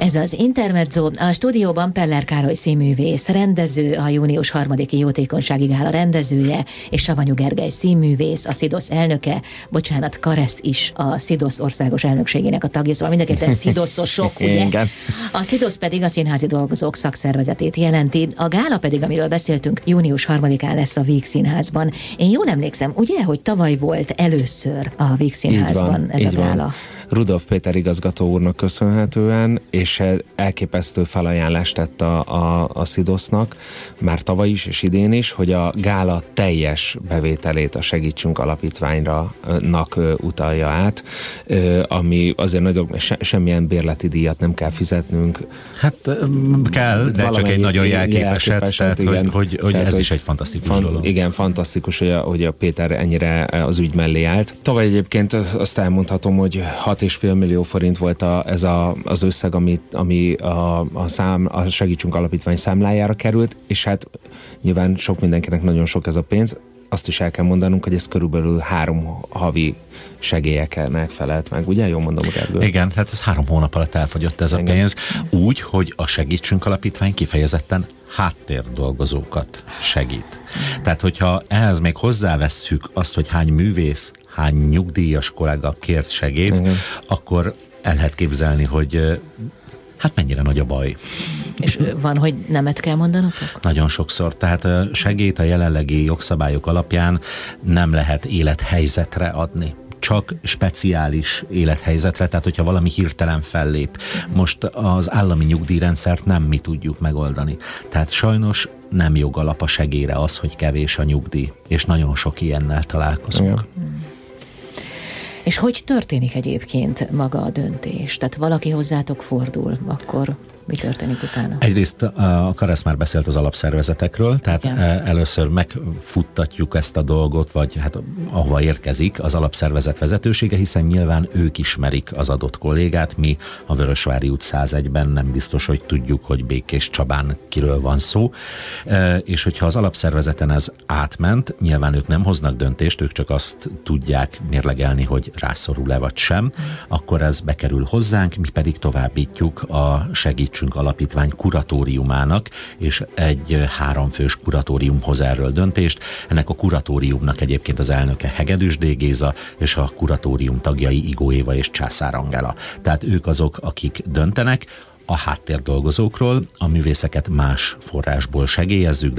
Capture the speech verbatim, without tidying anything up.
Ez az Intermezzo, a stúdióban Peller Károly színművész, rendező, a június harmadiki jótékonysági gála rendezője, és Savanyú Gergely színművész, a SZIDOSZ elnöke, bocsánat, Karesz is a SZIDOSZ országos elnökségének a tagja, szóval mind a ketten szidoszosok, ugye? Igen. A SZIDOSZ pedig a Színházi Dolgozók Szakszervezetét jelenti, a gála pedig, amiről beszéltünk, június harmadikán lesz a Víg Színházban. Én jól emlékszem, ugye, hogy tavaly volt először a Víg Színházban ez a gála? Van. Rudolf Péter igazgató úrnak köszönhetően, és elképesztő felajánlást tett a, a, a SZIDOSZ-nak, már tavaly is és idén is, hogy a gála teljes bevételét a Segítsünk Alapítványra-nak utalja át, ami azért nagyobb, se, semmilyen bérleti díjat nem kell fizetnünk. Hát kell, de csak egy nagyon jelképesett, tehát igen, hogy, hogy, hogy tehát ez hogy is egy fantasztikus fan, dolog. Igen, fantasztikus, hogy a, hogy a Péter ennyire az ügy mellé állt. Tavaly egyébként azt elmondhatom, hogy hat és fél millió forint volt a, ez a, az összeg, ami, ami a, a, szám, a Segítsünk Alapítvány számlájára került, és hát nyilván sok mindenkinek nagyon sok ez a pénz. Azt is el kell mondanunk, hogy ez körülbelül három havi segélyeknek felelt meg. Ugye? Jól mondom, Gergő? Igen, tehát ez három hónap alatt elfogyott ez a Igen. pénz. Úgy, hogy a Segítsünk Alapítvány kifejezetten háttérdolgozókat segít. Tehát, hogyha ehhez még hozzávesszük azt, hogy hány művész, hány nyugdíjas kollega kért segít, Igen. akkor el lehet képzelni, hogy hát mennyire nagy a baj. És van, hogy nemet kell mondanotok? Nagyon sokszor. Tehát segélyt a jelenlegi jogszabályok alapján nem lehet élethelyzetre adni. Csak speciális élethelyzetre, tehát hogyha valami hirtelen fellép. Most az állami nyugdíjrendszert nem mi tudjuk megoldani. Tehát sajnos nem jogalap a segélyre az, hogy kevés a nyugdíj, és nagyon sok ilyennel találkozunk. Ja. És hogy történik egyébként maga a döntés? Tehát valaki hozzátok fordul, akkor mi történik utána? Egyrészt a Karesz már beszélt az alapszervezetekről, tehát Igen. először megfuttatjuk ezt a dolgot, vagy hát ahova érkezik az alapszervezet vezetősége, hiszen nyilván ők ismerik az adott kollégát, mi a Vörösvári út száz egyben nem biztos, hogy tudjuk, hogy Békés Csabán kiről van szó, és hogyha az alapszervezeten ez átment, nyilván ők nem hoznak döntést, ők csak azt tudják mérlegelni, hogy rászorul-e vagy sem, akkor ez bekerül hozzánk, mi pedig továbbítjuk a Segítsünk Alapítvány kuratóriumának, és egy háromfős kuratórium hoz erről döntést. Ennek a kuratóriumnak egyébként az elnöke Hegedűs D. Géza, és a kuratórium tagjai Igó Éva és Császár Angela. Tehát ők azok, akik döntenek. A háttérdolgozókról a művészeket más forrásból segélyezzük,